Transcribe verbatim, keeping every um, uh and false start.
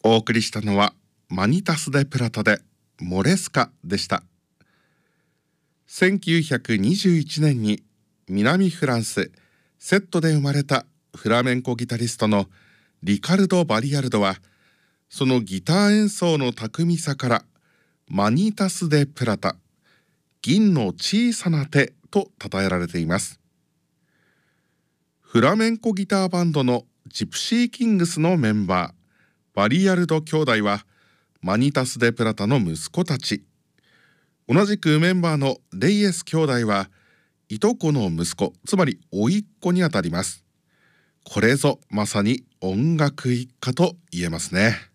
お送りしたのはマニタス・デ・プラタでモレスカでした。せんきゅうひゃくにじゅういちねんに南フランスセットで生まれたフラメンコギタリストのリカルド・バリアルドは、そのギター演奏の巧みさからマニタス・デ・プラタ、銀の小さな手と称えられています。フラメンコギターバンドのジプシー・キングスのメンバーバリアルド兄弟はマニタス・デ・プラタの息子たち。同じくメンバーのレイエス兄弟はいとこの息子、つまり甥っ子にあたります。これぞまさに音楽一家と言えますね。